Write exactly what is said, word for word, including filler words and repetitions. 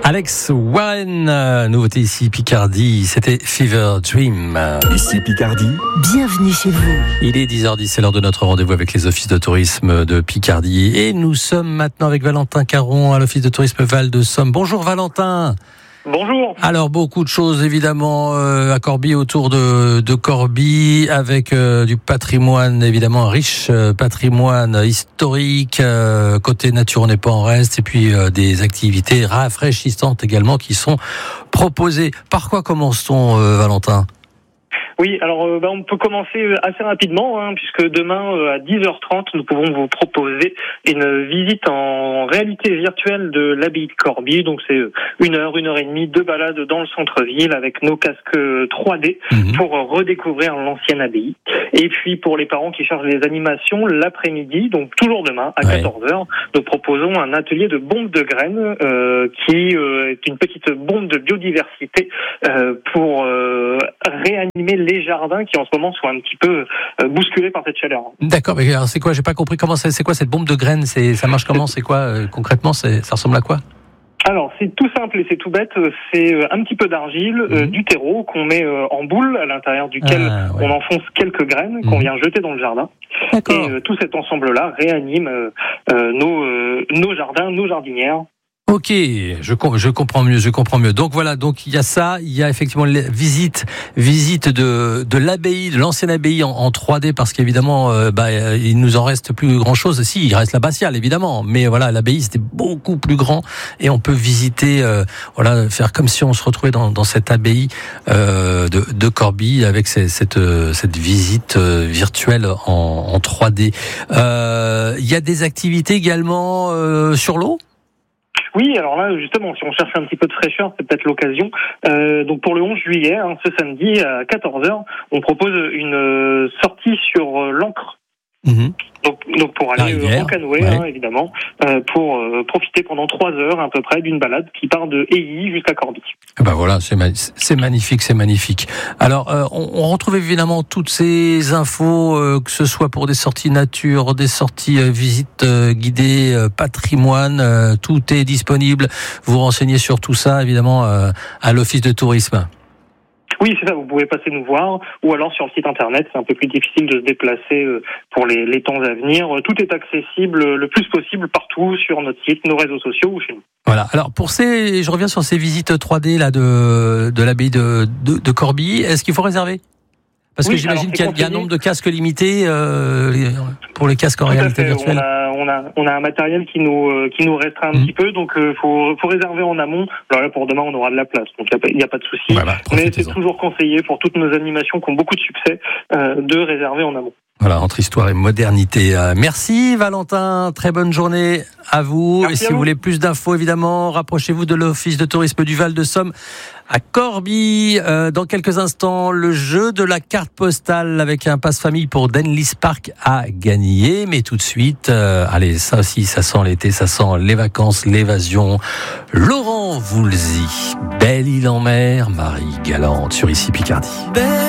Alex Warren, euh, nouveauté ici Picardie, c'était Fever Dream. Ici Picardie. Bienvenue chez vous. Il est dix heures dix, c'est l'heure de notre rendez-vous avec les offices de tourisme de Picardie. Et nous sommes maintenant avec Valentin Caron à l'office de tourisme Val de Somme. Bonjour Valentin. Bonjour. Alors beaucoup de choses évidemment euh, à Corbie, autour de, de Corbie, avec euh, du patrimoine évidemment, un riche euh, patrimoine historique, euh, côté nature on n'est pas en reste, et puis euh, des activités rafraîchissantes également qui sont proposées. Par quoi commence-t-on euh, Valentin ? Oui, alors euh, bah, on peut commencer assez rapidement, hein, puisque demain euh, à dix heures trente, nous pouvons vous proposer une visite en réalité virtuelle de l'abbaye de Corbie. Donc c'est une heure, une heure et demie de balade dans le centre-ville avec nos casques trois D mmh. pour redécouvrir l'ancienne abbaye. Et puis pour les parents qui cherchent les animations, l'après-midi, donc toujours demain à quatorze heures, ouais. nous proposons un atelier de bombe de graines euh, qui euh, est une petite bombe de biodiversité euh, pour euh, réanimer les les jardins qui en ce moment sont un petit peu euh, bousculés par cette chaleur. D'accord, mais alors c'est quoi ? J'ai pas compris comment c'est. C'est quoi cette bombe de graines ? C'est ça marche comment ? C'est quoi euh, concrètement ? C'est, ça ressemble à quoi ? Alors, c'est tout simple et c'est tout bête. C'est un petit peu d'argile, mmh. euh, du terreau qu'on met euh, en boule, à l'intérieur duquel ah, ouais. on enfonce quelques graines mmh. qu'on vient jeter dans le jardin. D'accord. Et euh, tout cet ensemble-là réanime euh, euh, nos, euh, nos jardins, nos jardinières. Ok, je, je comprends mieux, je comprends mieux. Donc voilà, donc il y a ça, il y a effectivement la visite, visite de, de l'abbaye, de l'ancienne abbaye en, en trois D, parce qu'évidemment, euh, bah, il nous en reste plus grand chose. Si, il reste l'abbatiale, évidemment, mais voilà, l'abbaye c'était beaucoup plus grand et on peut visiter, euh, voilà, faire comme si on se retrouvait dans, dans cette abbaye euh, de, de Corbie avec cette, cette, cette visite virtuelle en, en trois D. Euh, il y a des activités également euh, sur l'eau ? Oui, alors là, justement, si on cherche un petit peu de fraîcheur, c'est peut-être l'occasion. Euh, donc pour le onze juillet, hein, ce samedi, à quatorze heures, on propose une euh, sortie sur euh, l'Ancre. Mmh. Donc, donc pour aller euh, en canoë, ouais. hein, évidemment, euh, pour euh, profiter pendant trois heures à peu près d'une balade qui part de Ailly jusqu'à Corbie. Ben bah voilà, c'est, ma- c'est magnifique, c'est magnifique. Alors, euh, on, on retrouve évidemment toutes ces infos, euh, que ce soit pour des sorties nature, des sorties euh, visites euh, guidées, euh, patrimoine, euh, tout est disponible. Vous renseignez sur tout ça, évidemment, euh, à l'office de tourisme. Oui, c'est ça, vous pouvez passer nous voir, ou alors sur le site internet, c'est un peu plus difficile de se déplacer pour les, les temps à venir. Tout est accessible le plus possible partout sur notre site, nos réseaux sociaux ou chez nous. Voilà, alors pour ces, je reviens sur ces visites trois D là de, de l'abbaye de, de, de Corbie, est-ce qu'il faut réserver ? Parce oui, que j'imagine qu'il y a, y a un nombre de casques limité euh, pour les casques en Tout réalité virtuelle. On a, on a, on a un matériel qui nous, euh, qui nous restreint un mmh. petit peu, donc il euh, faut, faut réserver en amont. Alors là, pour demain, on aura de la place, donc il n'y a, a pas de souci. Ouais, bah, mais c'est toujours conseillé pour toutes nos animations qui ont beaucoup de succès euh, de réserver en amont. Voilà, entre histoire et modernité. Merci Valentin, très bonne journée à vous. Merci et si vous. vous voulez plus d'infos, évidemment, rapprochez-vous de l'office de tourisme du Val de Somme à Corbie. Euh, dans quelques instants, le jeu de la carte postale avec un passe-famille pour Denlis Park à gagner. Mais tout de suite, euh, allez, ça aussi, ça sent l'été, ça sent les vacances, l'évasion. Laurent Voulzy, Belle Île en Mer, Marie Galante sur Ici Picardie. Belle